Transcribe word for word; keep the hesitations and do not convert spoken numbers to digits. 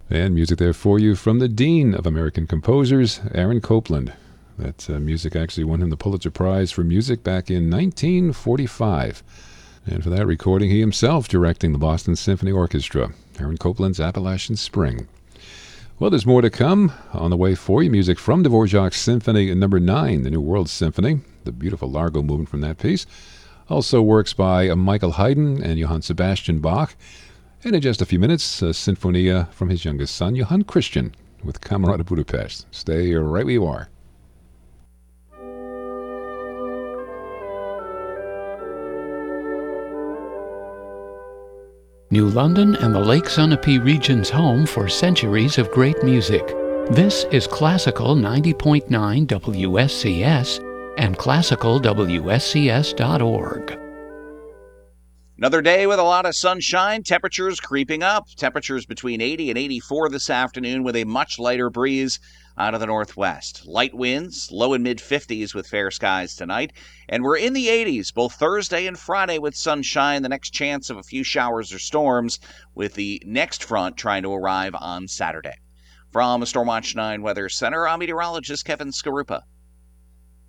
And music there for you from the Dean of American Composers, Aaron Copland. That uh, music actually won him the Pulitzer Prize for Music back in nineteen forty-five. And for that recording, he himself directing the Boston Symphony Orchestra, Aaron Copland's Appalachian Spring. Well, there's more to come. On the way for you, music from Dvorak's Symphony Number nine, the New World Symphony, the beautiful Largo movement from that piece. Also works by uh, Michael Haydn and Johann Sebastian Bach. And in just a few minutes, a Sinfonia from his youngest son, Johann Christian, with Camerata Budapest. Stay right where you are. New London and the Lake Sunapee region's home for centuries of great music. This is Classical ninety point nine W S C S and classical W S C S dot org. Another day with a lot of sunshine, temperatures creeping up. Temperatures between eighty and eighty-four this afternoon with a much lighter breeze out of the northwest. Light winds, low and mid fifties with fair skies tonight. And we're in the eighties both Thursday and Friday with sunshine. The next chance of a few showers or storms with the next front trying to arrive on Saturday. From the Stormwatch nine Weather Center, I'm meteorologist Kevin Skarupa.